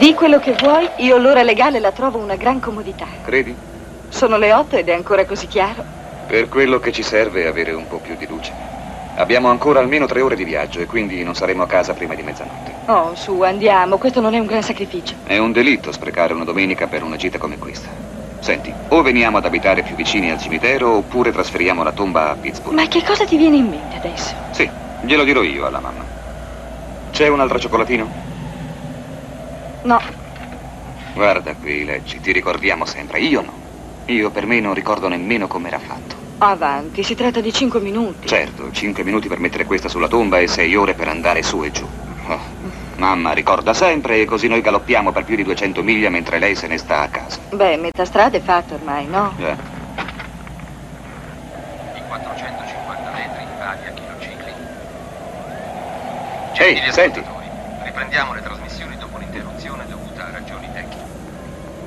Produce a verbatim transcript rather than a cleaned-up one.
Di quello che vuoi, io l'ora legale la trovo una gran comodità. Credi? Sono le otto ed è ancora così chiaro. Per quello che ci serve è avere un po' più di luce. Abbiamo ancora almeno tre ore di viaggio e quindi non saremo a casa prima di mezzanotte. Oh, su, andiamo. Questo non è un gran sacrificio. È un delitto sprecare una domenica per una gita come questa. Senti, o veniamo ad abitare più vicini al cimitero oppure trasferiamo la tomba a Pittsburgh. Ma che cosa ti viene in mente adesso? Sì, glielo dirò io alla mamma. C'è un altro cioccolatino? No. Guarda qui, leggi, ti ricordiamo sempre. Io no. Io per me non ricordo nemmeno com'era fatto. Avanti, si tratta di cinque minuti. Certo, cinque minuti per mettere questa sulla tomba e sei ore per andare su e giù. Oh. Mamma ricorda sempre e così noi galoppiamo per più di duecento miglia mentre lei se ne sta a casa. Beh, metà strada è fatta ormai, no? Eh. Di quattrocentocinquanta metri, aria chilocicli. Ehi, senti. Riprendiamo le trasmissioni dopo un'interruzione.